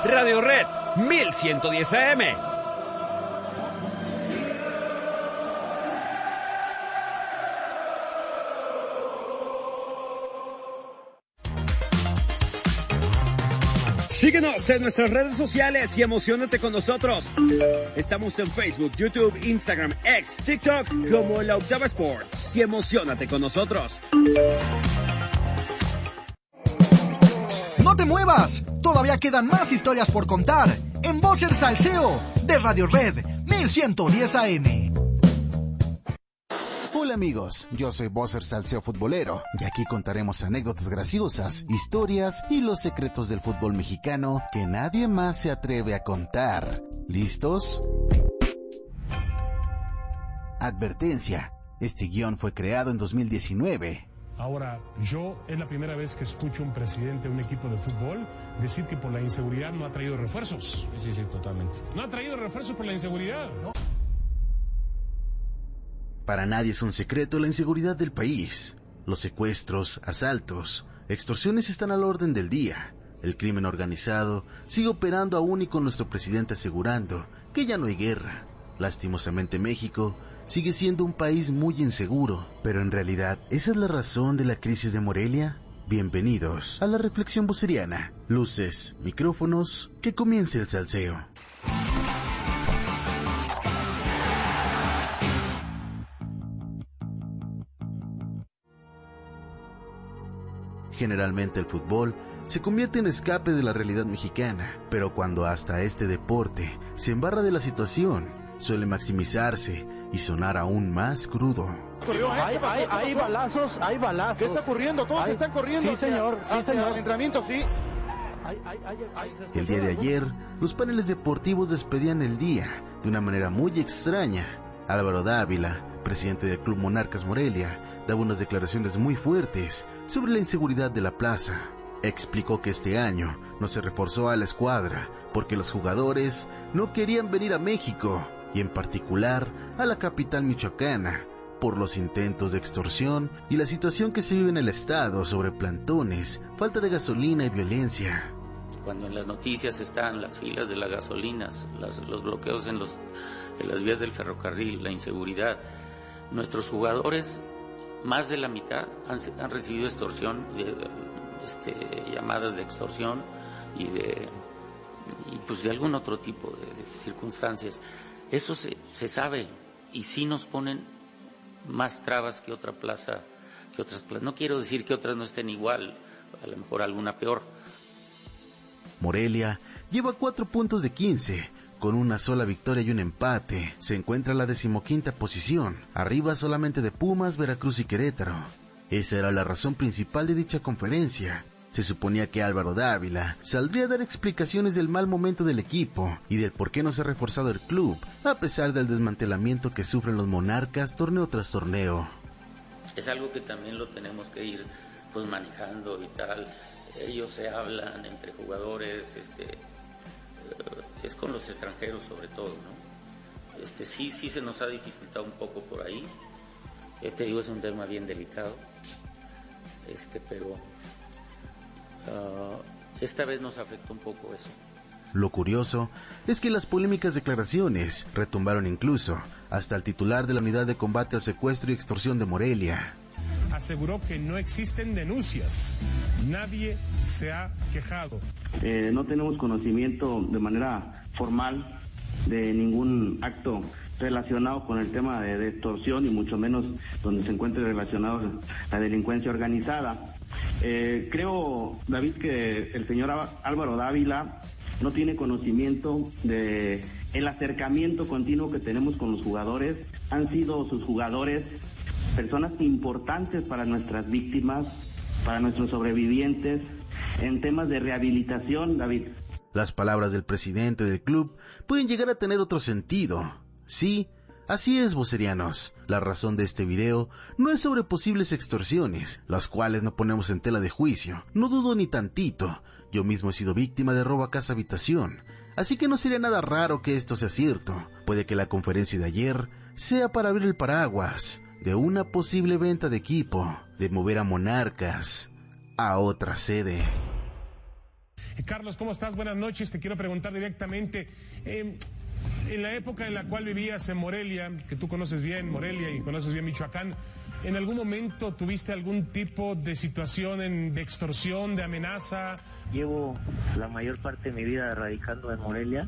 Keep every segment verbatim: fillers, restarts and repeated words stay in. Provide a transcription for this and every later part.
Radio Red mil ciento diez A M. Síguenos en nuestras redes sociales y emocionate con nosotros. Estamos en Facebook, YouTube, Instagram, X, TikTok como La Octava Sports. Y emocionate con nosotros. No te muevas, todavía quedan más historias por contar en Voz el Salseo de Radio Red mil ciento diez A M. Hola amigos, yo soy Bosser Salseo Futbolero y aquí contaremos anécdotas graciosas, historias y los secretos del fútbol mexicano que nadie más se atreve a contar. ¿Listos? Advertencia, este guión fue creado en dos mil diecinueve. Ahora, yo es la primera vez que escucho a un presidente de un equipo de fútbol decir que por la inseguridad no ha traído refuerzos. Sí, sí, totalmente. No ha traído refuerzos por la inseguridad, ¿no? Para nadie es un secreto la inseguridad del país. Los secuestros, asaltos, extorsiones están al orden del día. El crimen organizado sigue operando aún y con nuestro presidente asegurando que ya no hay guerra. Lastimosamente México sigue siendo un país muy inseguro, pero en realidad, ¿esa es la razón de la crisis de Morelia? Bienvenidos a la reflexión voceriana. Luces, micrófonos, que comience el salseo. Generalmente el fútbol se convierte en escape de la realidad mexicana, pero cuando hasta este deporte se embarra de la situación, suele maximizarse y sonar aún más crudo. Hay, hay, hay balazos, hay balazos. ¿Qué está ocurriendo? Todos hay... están corriendo. Sí, señor, sí, hacia señor. El entrenamiento, sí. Hay, hay, hay, hay... El día de ayer, los paneles deportivos despedían el día de una manera muy extraña. Álvaro Dávila, presidente del Club Monarcas Morelia, daba unas declaraciones muy fuertes sobre la inseguridad de la plaza. Explicó que este año no se reforzó a la escuadra porque los jugadores no querían venir a México y en particular a la capital michoacana por los intentos de extorsión y la situación que se vive en el estado sobre plantones, falta de gasolina y violencia. Cuando en las noticias están las filas de las gasolinas, las, los bloqueos en, los, en las vías del ferrocarril, la inseguridad, nuestros jugadores, más de la mitad han, han recibido extorsión, este, llamadas de extorsión y de y pues de algún otro tipo de, de circunstancias. Eso se, se sabe y sí nos ponen más trabas que otra plaza, que otras plazas. No quiero decir que otras no estén igual, a lo mejor alguna peor. Morelia lleva cuatro puntos de quince, con una sola victoria y un empate. Se encuentra en la decimoquinta posición, arriba solamente de Pumas, Veracruz y Querétaro. Esa era la razón principal de dicha conferencia. Se suponía que Álvaro Dávila saldría a dar explicaciones del mal momento del equipo y del por qué no se ha reforzado el club, a pesar del desmantelamiento que sufren los Monarcas torneo tras torneo. Es algo que también lo tenemos que ir pues manejando y tal. Ellos se hablan entre jugadores, este, es con los extranjeros sobre todo, ¿no? Este, sí, sí se nos ha dificultado un poco por ahí. Este digo es un tema bien delicado, este, pero uh, esta vez nos afectó un poco eso. Lo curioso es que las polémicas declaraciones retumbaron incluso hasta el titular de la Unidad de Combate al Secuestro y Extorsión de Morelia. Aseguró que no existen denuncias, nadie se ha quejado. Eh, no tenemos conocimiento de manera formal de ningún acto relacionado con el tema de, de extorsión y mucho menos donde se encuentre relacionado la delincuencia organizada. Eh, creo, David, que el señor Álvaro Dávila no tiene conocimiento de el acercamiento continuo que tenemos con los jugadores. Han sido sus jugadores personas importantes para nuestras víctimas, para nuestros sobrevivientes, en temas de rehabilitación, David. Las palabras del presidente del club pueden llegar a tener otro sentido. Sí, así es, vocerianos. La razón de este video no es sobre posibles extorsiones, las cuales no ponemos en tela de juicio. No dudo ni tantito. Yo mismo he sido víctima de robo a casa habitación, así que no sería nada raro que esto sea cierto. Puede que la conferencia de ayer sea para abrir el paraguas de una posible venta de equipo, de mover a Monarcas a otra sede. Eh, Carlos, ¿cómo estás? Buenas noches. Te quiero preguntar directamente, eh, en la época en la cual vivías en Morelia, que tú conoces bien Morelia y conoces bien Michoacán, ¿en algún momento tuviste algún tipo de situación en, de extorsión, de amenaza? Llevo la mayor parte de mi vida radicando en Morelia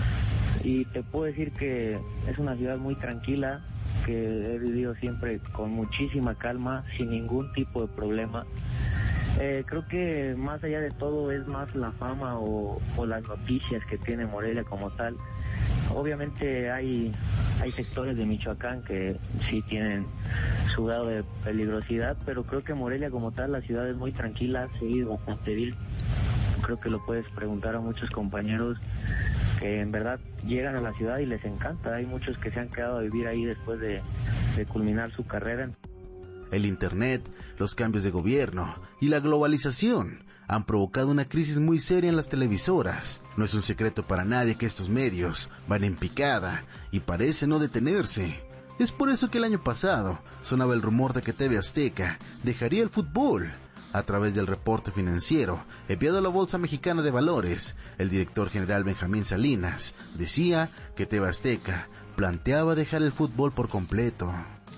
y te puedo decir que es una ciudad muy tranquila, que he vivido siempre con muchísima calma, sin ningún tipo de problema. Eh, creo que más allá de todo es más la fama o, o las noticias que tiene Morelia como tal. Obviamente hay hay sectores de Michoacán que sí tienen su grado de peligrosidad, pero creo que Morelia como tal, la ciudad es muy tranquila, sí, bastante bien. Creo que lo puedes preguntar a muchos compañeros que en verdad llegan a la ciudad y les encanta. Hay muchos que se han quedado a vivir ahí después de, de culminar su carrera. El Internet, los cambios de gobierno y la globalización han provocado una crisis muy seria en las televisoras. No es un secreto para nadie que estos medios van en picada y parece no detenerse. Es por eso que el año pasado sonaba el rumor de que T V Azteca dejaría el fútbol. A través del reporte financiero enviado a la Bolsa Mexicana de Valores, el director general Benjamín Salinas decía que T V Azteca planteaba dejar el fútbol por completo.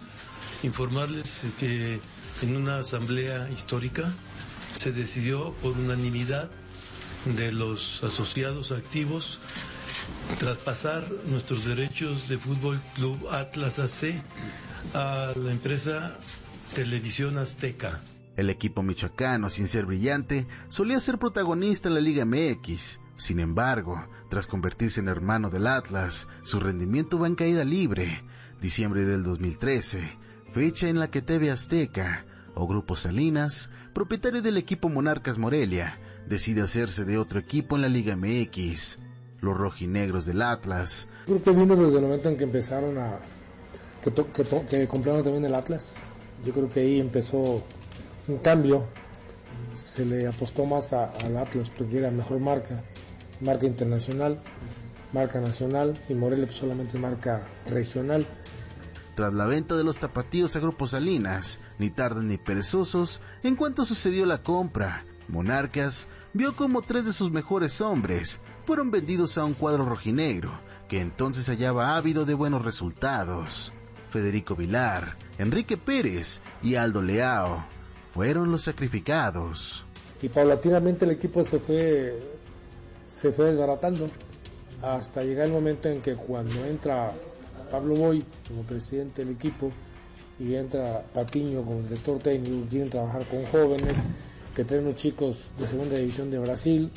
Informarles que en una asamblea histórica se decidió por unanimidad de los asociados activos traspasar nuestros derechos de Fútbol Club Atlas A C a la empresa Televisión Azteca. El equipo michoacano, sin ser brillante, solía ser protagonista en la Liga M X. Sin embargo, tras convertirse en hermano del Atlas, su rendimiento va en caída libre. Diciembre del dos mil trece, fecha en la que T V Azteca, o Grupo Salinas, propietario del equipo Monarcas Morelia, decide hacerse de otro equipo en la Liga M X, los rojinegros del Atlas. Creo que vino desde el momento en que empezaron a... que, to, que, to, que compraron también el Atlas. Yo creo que ahí empezó un cambio, se le apostó más a, al Atlas porque era mejor marca, marca internacional, marca nacional, y Morelia pues solamente marca regional. Tras la venta de los tapatíos a Grupo Salinas, ni tardes ni perezosos, en cuanto sucedió la compra, Monarcas vio como tres de sus mejores hombres fueron vendidos a un cuadro rojinegro, que entonces hallaba ávido de buenos resultados. Federico Vilar, Enrique Pérez y Aldo Leao fueron los sacrificados. Y paulatinamente el equipo se fue, se fue desbaratando, hasta llegar el momento en que cuando entra Pablo Boy como presidente del equipo y entra Patiño como director técnico, quieren trabajar con jóvenes que traen unos chicos de segunda división de Brasil,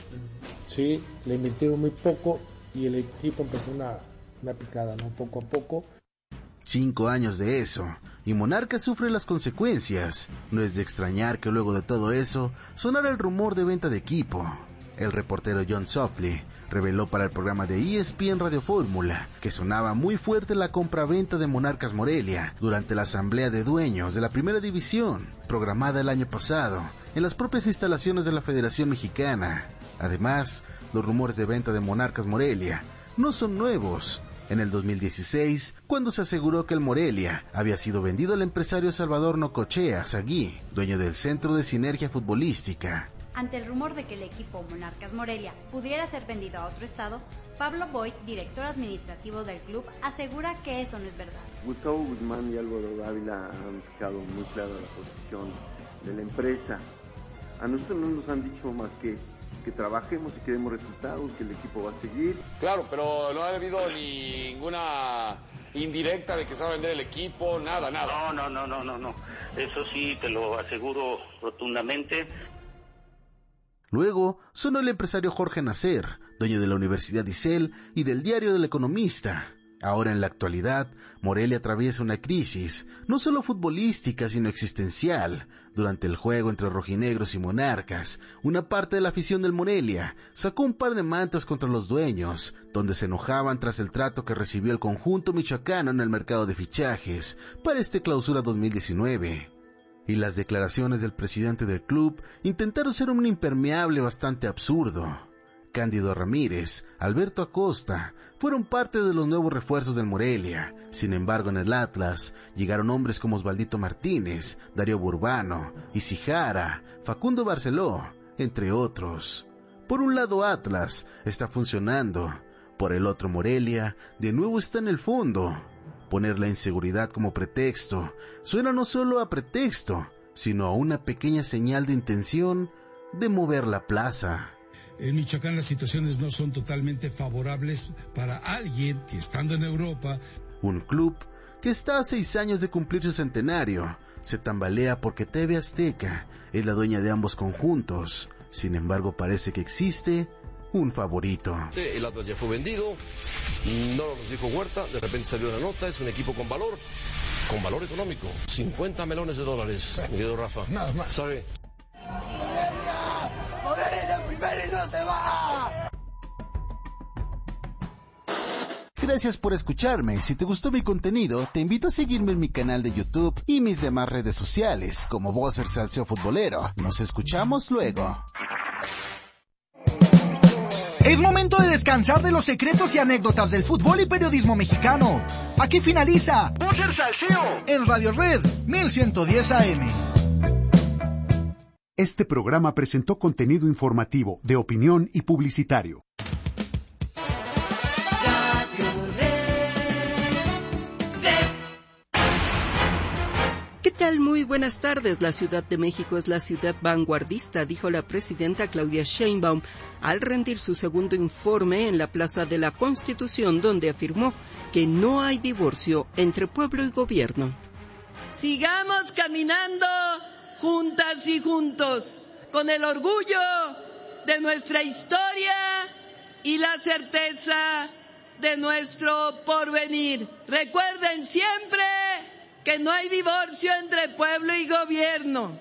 sí, le invirtieron muy poco y el equipo empezó una, una picada, ¿no? Poco a poco. Cinco años de eso, y Monarcas sufre las consecuencias. No es de extrañar que luego de todo eso sonara el rumor de venta de equipo. El reportero John Sofley reveló para el programa de E S P N Radio Fórmula que sonaba muy fuerte la compra-venta de Monarcas Morelia durante la asamblea de dueños de la primera división, programada el año pasado, en las propias instalaciones de la Federación Mexicana. Además, los rumores de venta de Monarcas Morelia no son nuevos. En el dos mil dieciséis, cuando se aseguró que el Morelia había sido vendido al empresario Salvador Nocochea Sagui, dueño del Centro de Sinergia Futbolística. Ante el rumor de que el equipo Monarcas Morelia pudiera ser vendido a otro estado, Pablo Boy, director administrativo del club, asegura que eso no es verdad. Gustavo Guzmán y Álvaro Dávila han fijado muy clara la posición de la empresa. A nosotros no nos han dicho más que que trabajemos y que demos resultados, que el equipo va a seguir. Claro, pero no ha habido ninguna indirecta de que se va a vender el equipo, nada, nada. No, no, no, no, no, no. Eso sí te lo aseguro rotundamente. Luego sonó el empresario Jorge Nacer, dueño de la Universidad Isel y del diario del Economista. Ahora en la actualidad, Morelia atraviesa una crisis, no solo futbolística, sino existencial. Durante el juego entre rojinegros y monarcas, una parte de la afición del Morelia sacó un par de mantas contra los dueños, donde se enojaban tras el trato que recibió el conjunto michoacano en el mercado de fichajes para este clausura dos mil diecinueve. Y las declaraciones del presidente del club intentaron ser un impermeable bastante absurdo. Cándido Ramírez, Alberto Acosta, fueron parte de los nuevos refuerzos del Morelia. Sin embargo, en el Atlas llegaron hombres como Osvaldito Martínez, Darío Burbano, Isijara, Facundo Barceló, entre otros. Por un lado Atlas está funcionando, por el otro Morelia de nuevo está en el fondo. Poner la inseguridad como pretexto suena no solo a pretexto, sino a una pequeña señal de intención de mover la plaza. En Michoacán las situaciones no son totalmente favorables para alguien que estando en Europa... Un club que está a seis años de cumplir su centenario se tambalea porque T V Azteca es la dueña de ambos conjuntos. Sin embargo, parece que existe un favorito. El Atlas ya fue vendido, no nos dijo Huerta, de repente salió una nota, es un equipo con valor, con valor económico, cincuenta melones de dólares, mi querido Rafa. Nada más. ¿Sabe? ¡Morelia primero y no se va! Gracias por escucharme. Si te gustó mi contenido, te invito a seguirme en mi canal de YouTube y mis demás redes sociales, como Vocer Salseo Futbolero. Nos escuchamos luego. Es momento de descansar de los secretos y anécdotas del fútbol y periodismo mexicano. Aquí finaliza Vocer Salseo en Radio Red mil ciento diez A M. Este programa presentó contenido informativo, de opinión y publicitario. ¿Qué tal? Muy buenas tardes. La Ciudad de México es la ciudad vanguardista, dijo la presidenta Claudia Sheinbaum al rendir su segundo informe en la Plaza de la Constitución, donde afirmó que no hay divorcio entre pueblo y gobierno. Sigamos caminando juntas y juntos, con el orgullo de nuestra historia y la certeza de nuestro porvenir. Recuerden siempre que no hay divorcio entre pueblo y gobierno.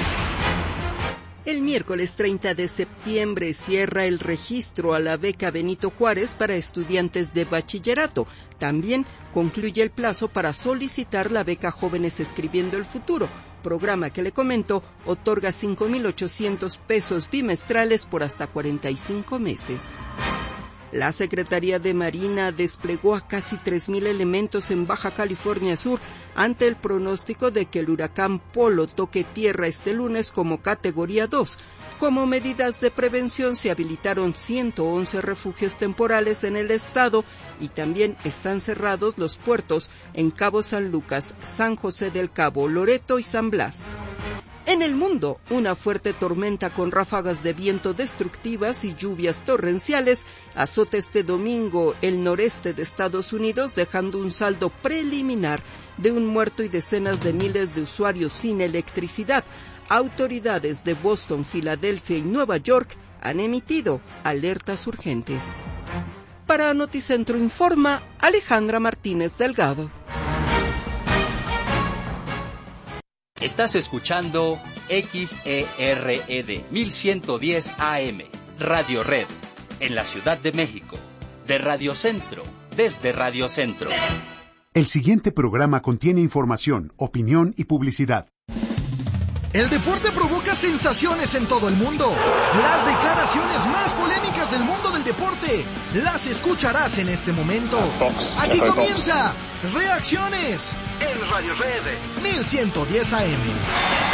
El miércoles treinta de septiembre cierra el registro a la beca Benito Juárez para estudiantes de bachillerato. También concluye el plazo para solicitar la beca Jóvenes Escribiendo el Futuro, programa que, le comento, otorga cinco mil ochocientos pesos bimestrales por hasta cuarenta y cinco meses. La Secretaría de Marina desplegó a casi tres mil elementos en Baja California Sur ante el pronóstico de que el huracán Polo toque tierra este lunes como categoría dos. Como medidas de prevención se habilitaron ciento once refugios temporales en el estado y también están cerrados los puertos en Cabo San Lucas, San José del Cabo, Loreto y San Blas. En el mundo, una fuerte tormenta con ráfagas de viento destructivas y lluvias torrenciales azota este domingo el noreste de Estados Unidos, dejando un saldo preliminar de un muerto y decenas de miles de usuarios sin electricidad. Autoridades de Boston, Filadelfia y Nueva York han emitido alertas urgentes. Para Noticentro Informa, Alejandra Martínez Delgado. Estás escuchando X E R E D mil ciento diez A M, Radio Red, en la Ciudad de México, de Radio Centro, desde Radio Centro. El siguiente programa contiene información, opinión y publicidad. El deporte provoca sensaciones en todo el mundo. Las declaraciones más polémicas del mundo del deporte las escucharás en este momento. Aquí comienza Reacciones en Radio Red mil ciento diez A M.